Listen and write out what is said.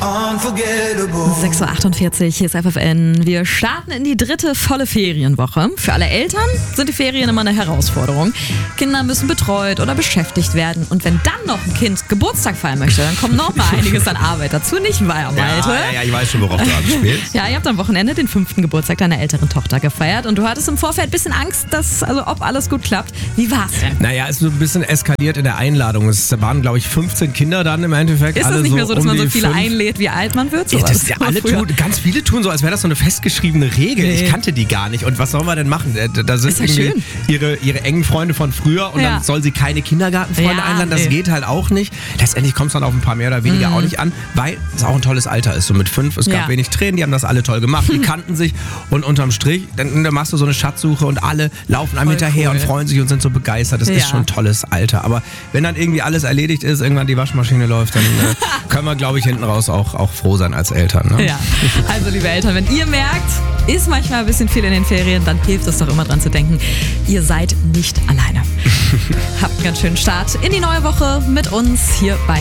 6.48 Uhr, hier ist FFN. Wir starten in die 3. volle Ferienwoche. Für alle Eltern sind die Ferien immer eine Herausforderung. Kinder müssen betreut oder beschäftigt werden. Und wenn dann noch ein Kind Geburtstag feiern möchte, dann kommt noch mal einiges an Arbeit dazu. Nicht wahr, Malte? Ja, ich weiß schon, worauf du anspielst. Ja, ihr habt am Wochenende den 5. Geburtstag deiner älteren Tochter gefeiert. Und du hattest im Vorfeld ein bisschen Angst, ob alles gut klappt. Wie war's denn? Naja, es ist so ein bisschen eskaliert in der Einladung. Es waren, glaube ich, 15 Kinder dann im Endeffekt. Ist alle das nicht mehr so, dass man so viele 5. einlädt, wie alt man wird? Ja, das ja ganz viele tun so, als wäre das so eine festgeschriebene Regel. Nee. Ich kannte die gar nicht. Und was soll man denn machen? Da sind irgendwie ihre engen Freunde von früher und dann soll sie keine Kindergartenfreunde einladen. Das geht halt auch nicht. Letztendlich kommt es dann auf ein paar mehr oder weniger auch nicht an, weil es auch ein tolles Alter ist. So mit 5, es gab wenig Tränen, die haben das alle toll gemacht. Die kannten sich und unterm Strich, dann machst du so eine Schatzsuche und alle laufen einem hinterher und freuen sich und sind so begeistert. Das ist schon ein tolles Alter. Aber wenn dann irgendwie alles erledigt ist, irgendwann die Waschmaschine läuft, dann können wir, glaube ich, hinten raus auch froh sein als Eltern. Ne? Ja, also liebe Eltern, wenn ihr merkt, ist manchmal ein bisschen viel in den Ferien, dann hilft es doch immer dran zu denken, ihr seid nicht alleine. Habt einen ganz schönen Start in die neue Woche mit uns hier bei